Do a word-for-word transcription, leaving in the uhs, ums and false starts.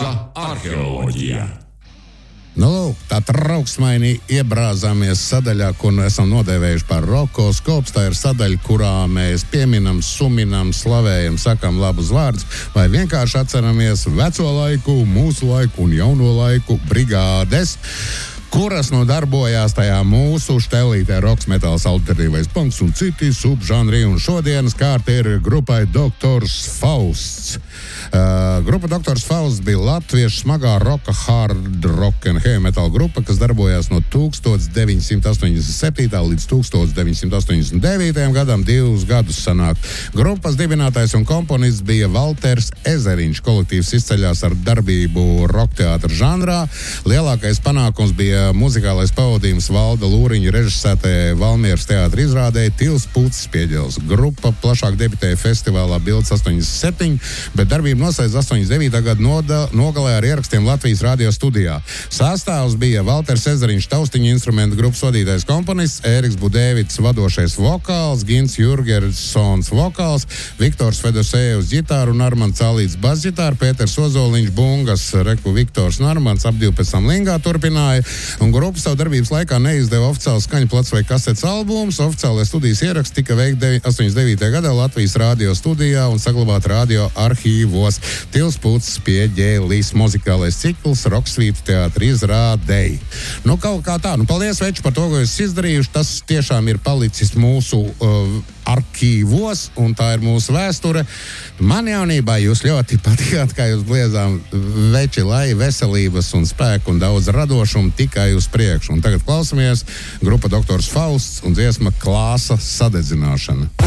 Rīga arheoloģija. Nu, lūk, tā trauksmaini iebrāzāmies sadaļā, ko esam nodēvējuši par rokoskops. Tā ir sadaļa, kurā mēs pieminam, suminam, slavējam, sakam labus vārdus, vai vienkārši atceramies veco laiku, mūsu laiku un jauno laiku brigādes, kuras nu darbojās tajā mūsu štelītē roks, metāls, alternatīvais punks un citi subžanri. Un šodienas kārta ir grupai Doktors Fausts. Uh, grupa Doktors Fausts bija latviešu smagā roka, hard rock and heavy metal grupa, kas darbojās no tuldstoš deviņsimt astoņdesmit septītā līdz tuldstoš deviņsimt astoņdesmit devītajam gadam, divus gadus sanāk. Grupas dibinātājs un komponists bija Valters Ezeriņš. Kolektīvs izceļās ar darbību rockteātra žanrā. Lielākais panākums bija muzikālais pavadījums Valda Lūriņa režisētajai Valmieras teātra izrādē Tils Pūcis Pieģels. Grupa plašāk debitēja festivālā Bilds astoņdesmit septiņi, bet darbību noslēdz astoņdesmit devītā gada noda, nogalē ar ierakstiem Latvijas radio studijā. Sastāvs bija Valters Ezeriņš, taustiņu instrumentu grupas vadītais komponists, Ēriks Budēvits vadošais vokāls, Gins Jurgersons vokāls, Viktors Fedosejevs ģitāru un Armands Cālīts basģitāru, Pēters Ozoliņš bungas, Reku Viktors un Armands ap divi pēc tam lingā turpināja, un grupa savu darbības laikā neizdeva oficiāls skaņplats vai kasetes albums. Oficiālais studijas ieraksts tika veikti astoņdesmit devītajā gadā Latvijas radio studijā un saglabāt radio arhīvos. Tils Pūcis Pieģēlis, muzikālais cikls Roksvītu teātra izrādei. Nu, kaut kā tā. Nu, paldies, veči, par to, ko jūs izdarījuši. Tas tiešām ir palicis mūsu uh, arhīvos, un tā ir mūsu vēsture. Man jaunībā jūs ļoti patīkāt, kā jūs bliezām, veči, lai veselības un spēku un daudz radošumu tikai uz priekšu. Un tagad klausamies grupa Doktors Fausts un dziesma Klāsa sadedzināšana.